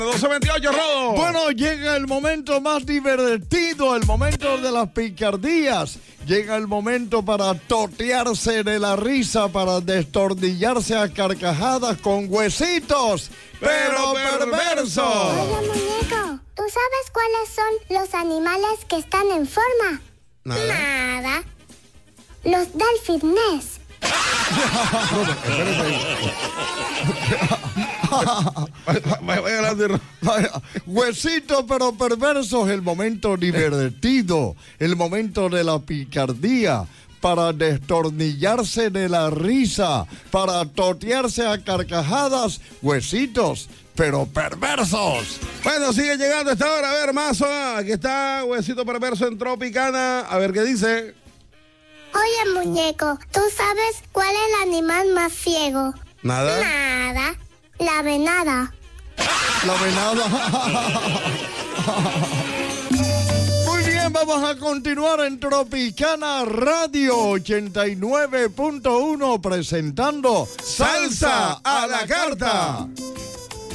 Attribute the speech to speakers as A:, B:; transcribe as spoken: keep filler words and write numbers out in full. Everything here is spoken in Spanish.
A: doce veintiocho, Rodo.
B: Bueno, llega el momento más divertido, el momento de las picardías. Llega el momento para totearse de la risa, para destornillarse a carcajadas con huesitos, pero perversos.
C: Oye, muñeco, ¿tú sabes cuáles son los animales que están en forma?
A: Nada.
C: Nada. Los delfines.
B: Huesitos pero perversos, el momento divertido, el momento de la picardía, para destornillarse de la risa, para totearse a carcajadas, huesitos pero perversos.
A: Bueno, sigue llegando a esta hora. A ver, Mazo, aquí está Huesito Perverso en Tropicana. A ver qué dice.
C: Oye, muñeco, ¿tú sabes cuál es el animal más ciego?
A: Nada.
C: Nada. La venada.
B: La venada. Muy bien, vamos a continuar en Tropicana Radio ochenta y nueve punto uno presentando
A: Salsa a la carta.